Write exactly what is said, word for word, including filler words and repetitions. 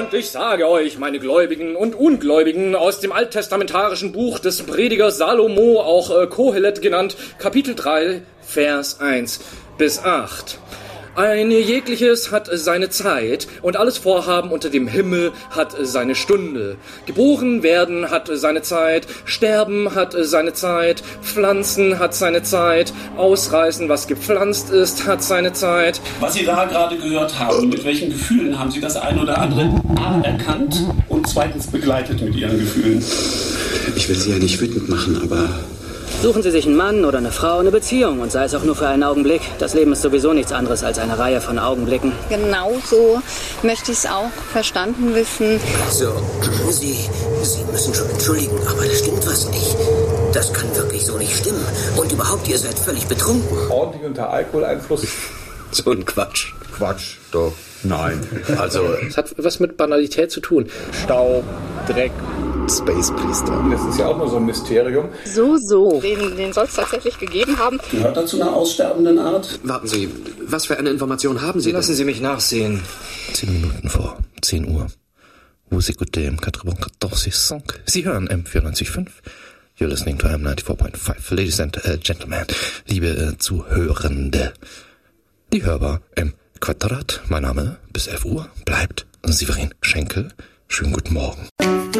Und ich sage euch, meine Gläubigen und Ungläubigen, aus dem alttestamentarischen Buch des Predigers Salomo, auch äh, Kohelet genannt, Kapitel drei, Vers eins bis acht. Ein jegliches hat seine Zeit und alles Vorhaben unter dem Himmel hat seine Stunde. Geboren werden hat seine Zeit, sterben hat seine Zeit, pflanzen hat seine Zeit, ausreißen, was gepflanzt ist, hat seine Zeit. Was Sie da gerade gehört haben, mit welchen Gefühlen haben Sie das ein oder andere A erkannt und zweitens begleitet mit Ihren Gefühlen? Ich will Sie ja nicht wütend machen, aber... Suchen Sie sich einen Mann oder eine Frau, eine Beziehung und sei es auch nur für einen Augenblick. Das Leben ist sowieso nichts anderes als eine Reihe von Augenblicken. Genau so möchte ich es auch verstanden wissen. So, Sie, Sie müssen schon entschuldigen, aber da stimmt was nicht. Das kann wirklich so nicht stimmen. Und überhaupt, ihr seid völlig betrunken. Ordentlich unter Alkoholeinfluss. So ein Quatsch. Quatsch, doch. Nein. Also, es hat was mit Banalität zu tun. Staub, Dreck. Space Priester. Das ist ja auch nur so ein Mysterium. So, so. Den, den soll es tatsächlich gegeben haben. Gehört dazu eine aussterbenden Art? Warten Sie, was für eine Information haben Sie denn? Lassen Sie mich nachsehen. Zehn Minuten vor zehn Uhr. Vous écoutez M vierundvierzig Komma fünf. Sie hören M vierundneunzig Komma fünf. You're listening to M neunundneunzig Komma fünf. Ladies and uh, Gentlemen, liebe uh, Zuhörende. Die Hörbar M Quadrat. Mein Name bis elf Uhr bleibt Severin Schenkel. Schönen guten Morgen.